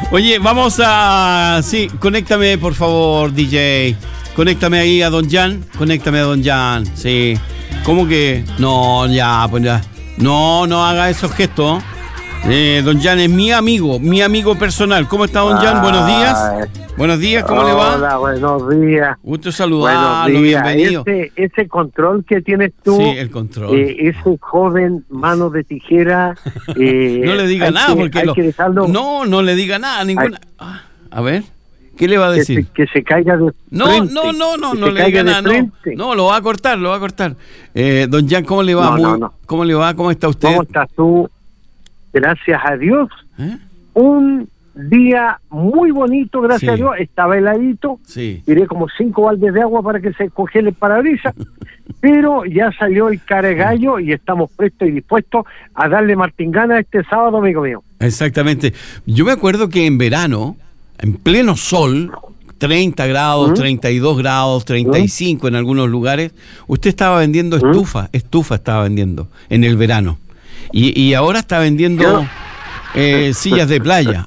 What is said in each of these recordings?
Oye, vamos a... Sí, conéctame, por favor, DJ. Conéctame ahí a Don Jan. Conéctame a Don Jan, sí. ¿Cómo que? No, ya, pues ya. No haga esos gestos. Don Jan es mi amigo personal. ¿Cómo está, Don Jan? Buenos días. Buenos días, ¿cómo le va? Hola, buenos días. Gusto saludarlo, bienvenido. Ese control que tienes tú, sí, el control. Ese joven mano de tijera. No le diga nada, porque no le diga nada, ninguna. A ver, ¿qué le va a decir? Que se caiga de frente. No le diga nada, no, lo va a cortar. Don Jan, ¿cómo le va? ¿Cómo le va? ¿Cómo está usted? ¿Cómo estás tú? Gracias a Dios. Un día muy bonito, gracias a Dios. Estaba heladito. Tiré como 5 baldes de agua para que se congele el parabrisas. Pero ya salió el cara de gallo y estamos prestos y dispuestos a darle martingana este sábado, amigo mío. Exactamente. Yo me acuerdo que en verano, en pleno sol, 30 grados, 32 grados, 35 en algunos lugares, usted estaba vendiendo estufa estaba vendiendo en el verano. Y ahora está vendiendo sillas de playa.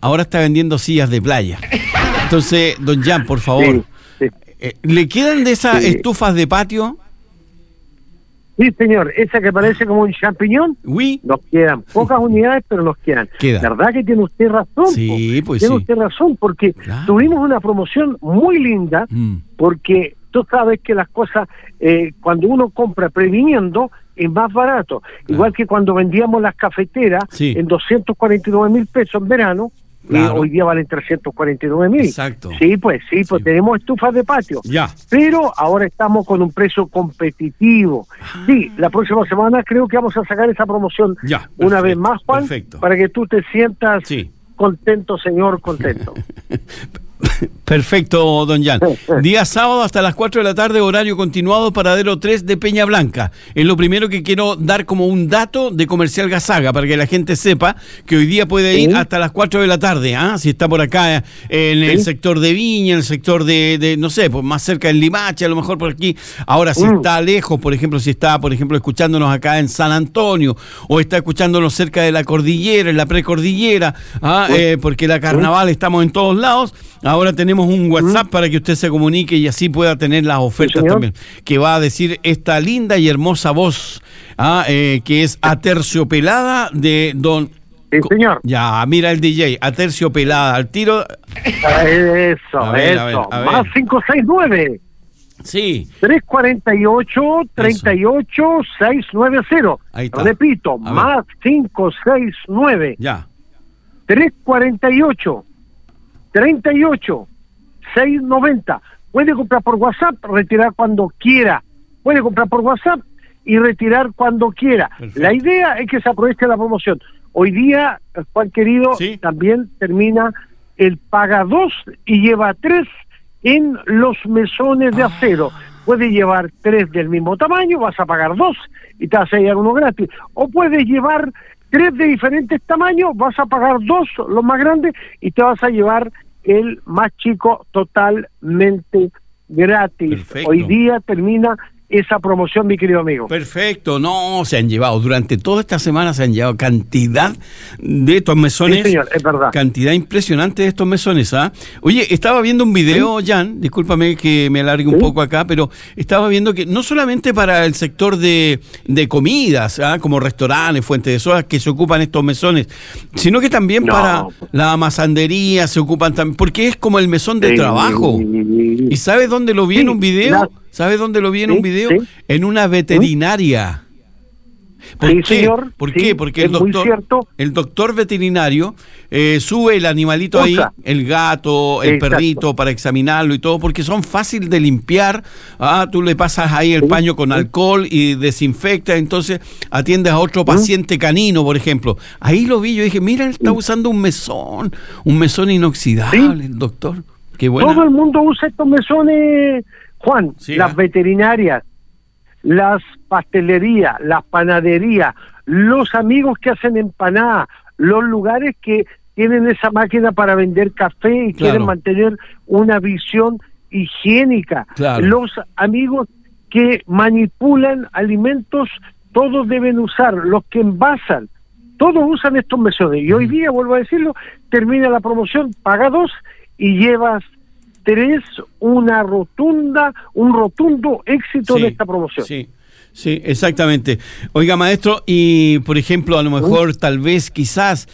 Entonces, don Jan, por favor, ¿le quedan de esas estufas de patio? Sí, señor. Esa que parece como un champiñón. Oui. Nos quedan pocas unidades, pero nos quedan. ¿Verdad que tiene usted razón? Sí, pues tiene usted razón, porque tuvimos una promoción muy linda, porque tú sabes que las cosas, cuando uno compra previniendo, es más barato. Igual que cuando vendíamos las cafeteras en 249,000 pesos en verano, hoy día valen 349,000. Exacto. Sí, pues tenemos estufas de patio. Pero ahora estamos con un precio competitivo. Sí, la próxima semana creo que vamos a sacar esa promoción una vez más, Juan, para que tú te sientas contento, señor, contento. Perfecto, don Jan. Día sábado hasta las 4 de la tarde, horario continuado, paradero 3 de Peña Blanca. Es lo primero que quiero dar como un dato de Comercial Gazaga, para que la gente sepa que hoy día puede ir hasta las 4 de la tarde, si está por acá en el sector de Viña, en el sector de no sé, pues más cerca del Limache, a lo mejor por aquí. Ahora, si está lejos, por ejemplo, escuchándonos acá en San Antonio, o está escuchándonos cerca de la cordillera, en la precordillera, porque la carnaval estamos en todos lados. Ahora tenemos un WhatsApp para que usted se comunique y así pueda tener las ofertas también, que va a decir esta linda y hermosa voz, que es Aterciopelada de don... Sí, señor. Ya, mira el DJ, Aterciopelada, al tiro... Eso. A ver. Más 569. Sí. 348-38-690. Ahí está. Repito, más 569. Ya. 348-38-690. Puede comprar por WhatsApp, retirar cuando quiera. Puede comprar por WhatsApp y retirar cuando quiera. Perfecto. La idea es que se aproveche la promoción. Hoy día, Juan querido, también termina el paga 2 y lleva 3 en los mesones de acero. Puedes llevar 3 del mismo tamaño, vas a pagar 2 y te vas a llevar uno gratis. O puedes llevar 3 de diferentes tamaños, vas a pagar 2, los más grandes, y te vas a llevar el más chico totalmente gratis. Perfecto. Hoy día termina esa promoción, mi querido amigo. Perfecto, se han llevado, durante toda esta semana se han llevado cantidad de estos mesones. Sí, señor, es verdad. Cantidad impresionante de estos mesones, Oye, estaba viendo un video, Jan, discúlpame que me alargue un poco acá, pero estaba viendo que no solamente para el sector de comidas, como restaurantes, fuentes de sodas, que se ocupan estos mesones, sino que también para la masandería se ocupan también, porque es como el mesón de trabajo. ¿Y sabes dónde lo vi en un video? ¿Sabes dónde lo vi en un video? En una veterinaria. ¿Por qué? Señor. ¿Por qué? Porque el doctor veterinario sube el animalito ahí, el gato, el perrito, para examinarlo y todo, porque son fáciles de limpiar. Tú le pasas ahí el paño con alcohol y desinfecta, entonces atiendes a otro paciente canino, por ejemplo. Ahí lo vi, yo dije, mira, él está usando un mesón inoxidable, el doctor. Qué bueno. Todo el mundo usa estos mesones, Juan, las veterinarias, las pastelerías, las panaderías, los amigos que hacen empanadas, los lugares que tienen esa máquina para vender café y quieren mantener una visión higiénica, los amigos que manipulan alimentos, todos deben usar, los que envasan, todos usan estos mesones. Y hoy día, vuelvo a decirlo, termina la promoción, paga 2 y llevas 3, un rotundo éxito de esta promoción. Sí, exactamente. Oiga, maestro, y por ejemplo, a lo mejor, tal vez, quizás,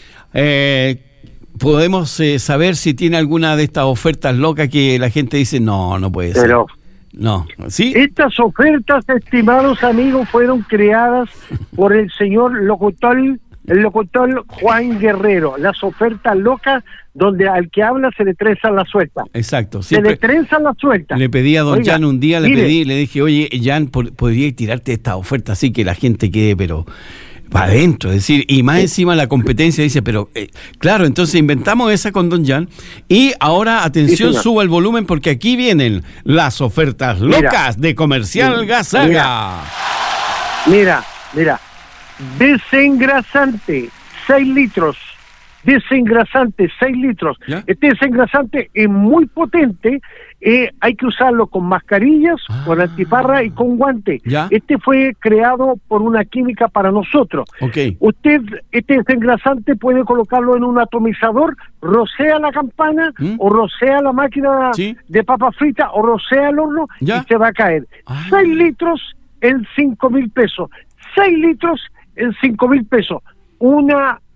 podemos saber si tiene alguna de estas ofertas locas que la gente dice, no puede ser. Pero no, ¿sí? Estas ofertas, estimados amigos, fueron creadas por el señor locutor Juan Guerrero. Las ofertas locas, donde al que habla se le trenza la suelta. Exacto. Se le trenza la suelta. Le pedí a don Jan un día, le dije, oye, Jan, ¿podría tirarte esta oferta así que la gente quede, pero para adentro? Es decir, y más encima la competencia dice, pero claro, entonces inventamos esa con don Jan. Y ahora, atención, suba el volumen porque aquí vienen las ofertas locas de Comercial Gasaga. Mira. Desengrasante, 6 litros. Desengrasante, 6 litros. ¿Ya? Este desengrasante es muy potente. Hay que usarlo con mascarillas, con antiparra y con guante. ¿Ya? Este fue creado por una química para nosotros. Okay. Usted, este desengrasante puede colocarlo en un atomizador, rocea la campana, o rocea la máquina de papa frita, o rocea el horno, y se va a caer. 6 litros en 5,000 pesos. 6 litros en 5,000 pesos. Un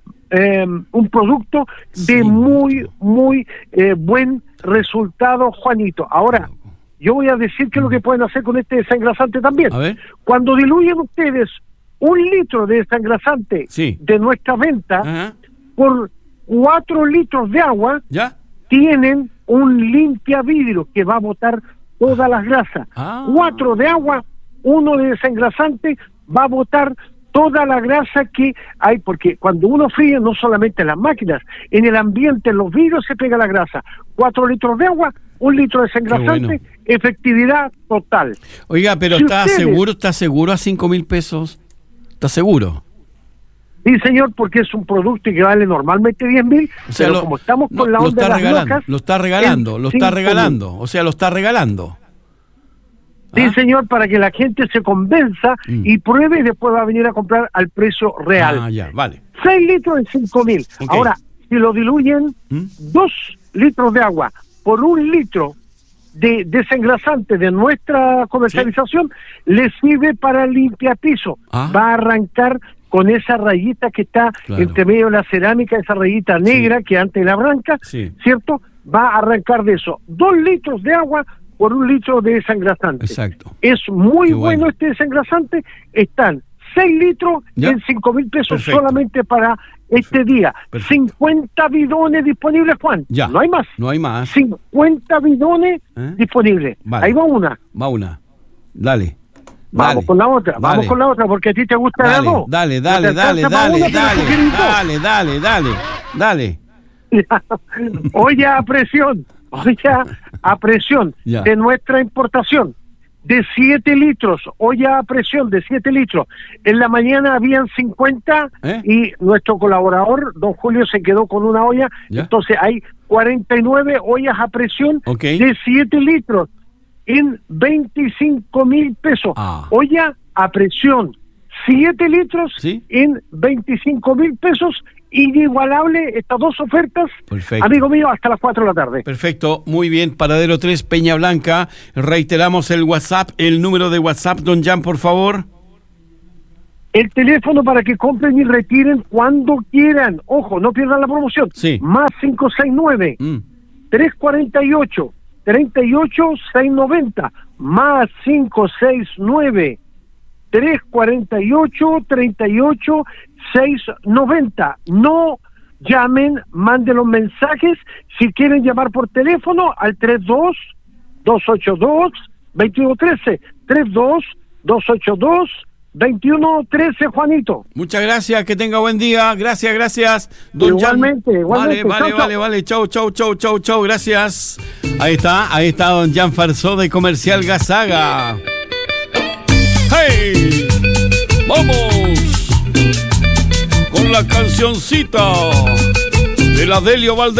producto de muy buen resultado, Juanito. Ahora, yo voy a decir qué es lo que pueden hacer con este desengrasante también. A ver. Cuando diluyen ustedes 1 litro de desengrasante de nuestra venta, por 4 litros de agua, tienen un limpia vidrio que va a botar todas las grasas. 4 de agua, 1 de desengrasante, va a botar toda la grasa que hay, porque cuando uno fríe, no solamente en las máquinas, en el ambiente, en los vidrios se pega la grasa. 4 litros de agua, 1 litro de desengrasante, efectividad total. Oiga, pero si ¿está seguro a 5,000 pesos? ¿Está seguro? Sí, señor, porque es un producto que vale normalmente 10,000, pero como estamos con la onda de las locas... Lo está regalando, o sea, lo está regalando. Sí, señor, para que la gente se convenza y pruebe y después va a venir a comprar al precio real. Vale. 6 litros en 5,000. Okay. Ahora, si lo diluyen, 2 litros de agua por 1 litro de desengrasante de nuestra comercialización, le sirve para limpiapiso. Va a arrancar con esa rayita que está entre medio de la cerámica, esa rayita negra que antes la blanca, ¿cierto? Va a arrancar de eso. 2 litros de agua por 1 litro de desengrasante. Exacto. Es muy bueno este desengrasante. Están 6 litros en 5,000 pesos solamente para este día. 50 bidones disponibles, Juan. No hay más. No hay más. 50 bidones disponibles. Vale. Ahí va una. Dale. Vamos con la otra. Vamos con la otra porque a ti te gusta la dos. Dale. Olla a presión de nuestra importación de 7 litros, olla a presión de 7 litros. En la mañana habían 50 y nuestro colaborador, don Julio, se quedó con una olla. Entonces hay 49 ollas a presión de 7 litros en 25,000 pesos. Olla a presión, 7 litros en 25,000 pesos. Inigualable estas dos ofertas, amigo mío, hasta las 4 de la tarde. Perfecto, muy bien. Paradero 3, Peña Blanca. Reiteramos el WhatsApp, el número de WhatsApp, don Jan, por favor. El teléfono para que compren y retiren cuando quieran. Ojo, no pierdan la promoción. Más 569 348 38690. Más 569 348-38690. No llamen, manden los mensajes. Si quieren llamar por teléfono al 32-282-2113. 32-282-2113, Juanito. Muchas gracias, que tenga buen día. Gracias, don Igualmente. Vale. Chau. Gracias. Ahí está don Jan Farsó de Comercial Gasaga. ¡Hey! ¡Vamos! Con la cancioncita de la Delio Valdés.